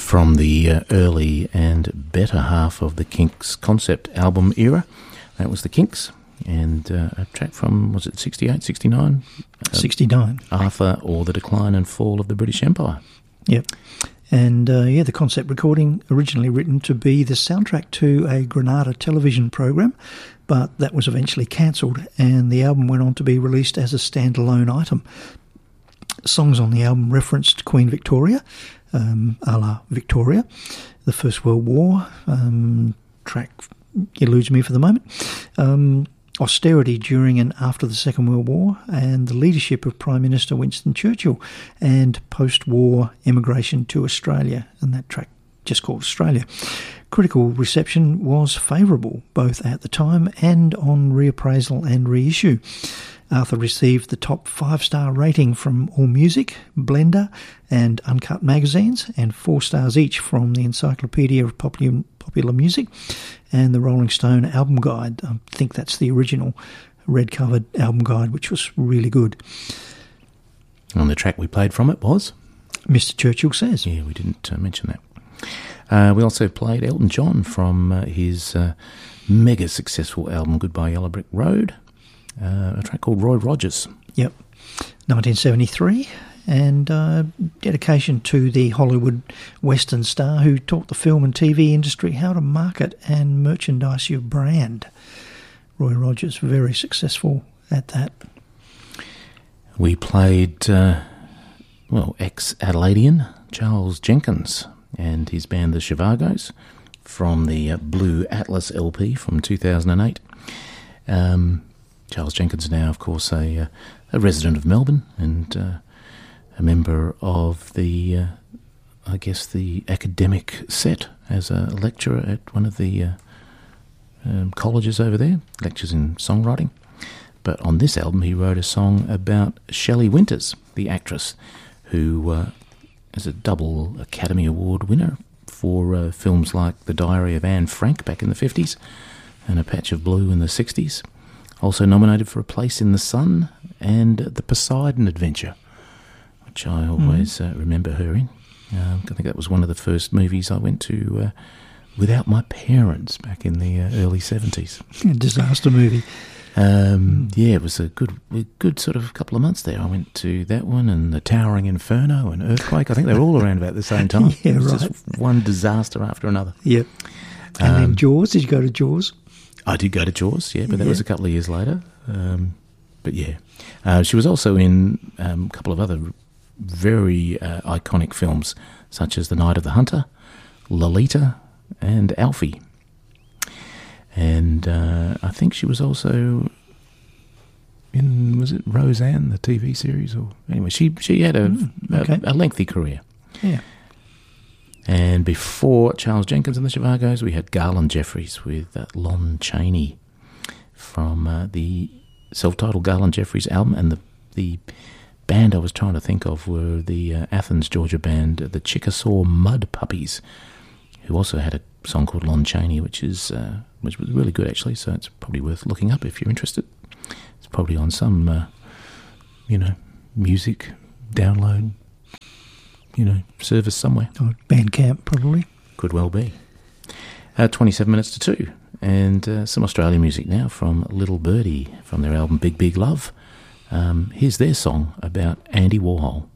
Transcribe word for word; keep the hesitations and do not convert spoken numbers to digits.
from the uh, early and better half of the Kinks concept album era. That was the Kinks, and uh, a track from, was it sixty-eight, sixty-nine? sixty-nine. Uh, Arthur or the Decline and Fall of the British Empire. Yep. And, uh, yeah, the concept recording originally written to be the soundtrack to a Granada television program, but that was eventually cancelled, and the album went on to be released as a standalone item. Songs on the album referenced Queen Victoria, um, a la Victoria, the First World War, um, track eludes me for the moment, um, austerity during and after the Second World War, and the leadership of Prime Minister Winston Churchill, and post-war emigration to Australia, and that track just called Australia. Critical reception was favourable, both at the time and on reappraisal and reissue. Arthur received the top five-star rating from AllMusic, Blender and Uncut magazines, and four stars each from the Encyclopedia of Popular, Popular Music and the Rolling Stone Album Guide. I think that's the original red-covered album guide, which was really good. And the track we played from it was? Mister Churchill Says. Yeah, we didn't uh, mention that. Uh, we also played Elton John from uh, his uh, mega successful album Goodbye Yellow Brick Road. Uh, a track called Roy Rogers. Yep, nineteen seventy-three, and uh, dedication to the Hollywood Western star who taught the film and T V industry how to market and merchandise your brand. Roy Rogers, very successful at that. We played, uh, well, ex-Adelaidean Charles Jenkins and his band The Chivagos from the uh, Blue Atlas L P from two thousand eight. Um... Charles Jenkins now, of course, a, uh, a resident of Melbourne and uh, a member of the, uh, I guess, the academic set as a lecturer at one of the uh, um, colleges over there, lectures in songwriting. But on this album, he wrote a song about Shelley Winters, the actress, who uh, is a double Academy Award winner for uh, films like The Diary of Anne Frank back in the fifties and A Patch of Blue in the sixties. Also nominated for A Place in the Sun and The Poseidon Adventure, which I always mm. uh, remember her in. Uh, I think that was one of the first movies I went to uh, without my parents back in the uh, early seventies. A disaster movie. Um, mm. Yeah, it was a good a good sort of couple of months there. I went to that one and The Towering Inferno and Earthquake. I think they were all around about the same time. Yeah, it was right. Just one disaster after another. Yep. And um, then Jaws. Did you go to Jaws? I did go to Jaws, yeah, but that yeah. was a couple of years later. Um, but yeah, uh, she was also in um, a couple of other very uh, iconic films, such as The Night of the Hunter, Lolita, and Alfie. And uh, I think she was also in, was it Roseanne, the T V series? Or anyway, she she had a, mm, okay. a, a lengthy career. Yeah. And before Charles Jenkins and the Chivagos, we had Garland Jeffries with uh, Lon Chaney from uh, the self-titled Garland Jeffries album. And the the band I was trying to think of were the uh, Athens, Georgia band, the Chickasaw Mud Puppies, who also had a song called Lon Chaney, which is uh, which was really good actually. So it's probably worth looking up if you're interested. It's probably on some, uh, you know, music download, you know, service somewhere. Or Bandcamp, probably. Could well be. Uh, twenty-seven minutes to two. And uh, some Australian music now from Little Birdie from their album Big Big Love. Um, here's their song about Andy Warhol.